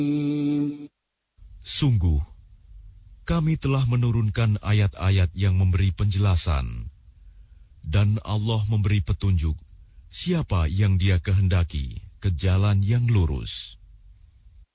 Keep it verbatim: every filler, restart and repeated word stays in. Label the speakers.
Speaker 1: Sungguh, kami telah menurunkan ayat-ayat yang memberi penjelasan, dan Allah memberi petunjuk siapa yang Dia kehendaki ke jalan yang lurus.